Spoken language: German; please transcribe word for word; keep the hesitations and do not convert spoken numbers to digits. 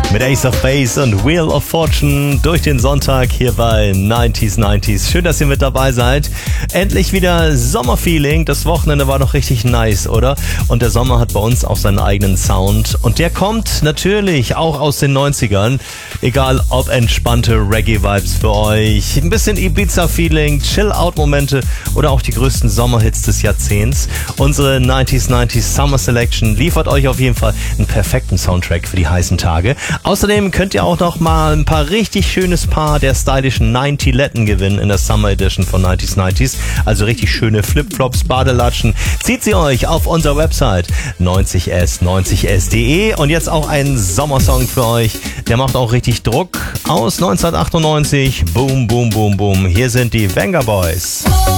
mit Ace of Base und Wheel of Fortune durch den Sonntag hier bei neunzig neunzig. Schön, dass ihr mit dabei seid. Endlich wieder Sommerfeeling. Das Wochenende war doch richtig nice, oder? Und der Sommer hat bei uns auch seinen eigenen Sound. Und der kommt natürlich auch aus den neunzigern. Egal ob entspannte Reggae-Vibes für euch, ein bisschen Ibiza-Feeling, Chill-Out-Momente oder auch die größten Sommerhits des Jahrzehnts. Unsere neunzig neunzig Summer Selection liefert euch auf jeden Fall einen perfekten Soundtrack für die heißen Tage. Außerdem könnt ihr auch noch mal ein paar richtig schönes Paar der stylischen neunzig Letten gewinnen in der Summer Edition von neunzig neunzig. Also richtig schöne Flipflops, Badelatschen. Zieht sie euch auf unserer Website neunzig s neunzig s punkt de. Und jetzt auch ein Sommersong für euch. Der macht auch richtig Druck aus neunzehnhundertachtundneunzig. Boom, boom, boom, boom. Hier sind die Venga Boys.